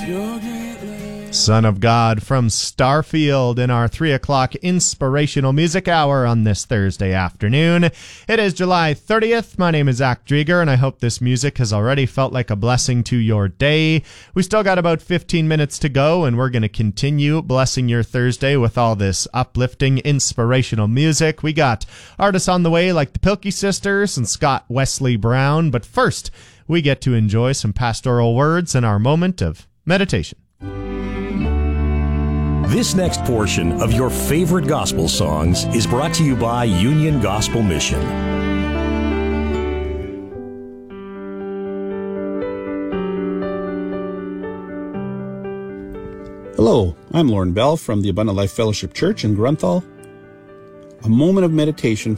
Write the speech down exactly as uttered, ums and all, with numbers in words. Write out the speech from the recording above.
Son of God from Starfield in our three o'clock inspirational music hour on this Thursday afternoon. It is July thirtieth. My name is Zach Drieger, and I hope this music has already felt like a blessing to your day. We still got about fifteen minutes to go, and we're going to continue blessing your Thursday with all this uplifting, inspirational music. We got artists on the way like the Pilkey Sisters and Scott Wesley Brown, but first, we get to enjoy some pastoral words in our moment of meditation. This next portion of your favorite gospel songs is brought to you by Union Gospel Mission. Hello, I'm Lauren Bell from the Abundant Life Fellowship Church in Grunthal. A moment of meditation